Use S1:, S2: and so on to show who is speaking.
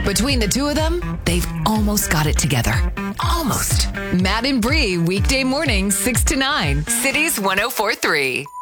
S1: Between the two of them, they've almost got it together. Almost. Matt and Bree, weekday mornings, 6 to 9. Cities 104.3.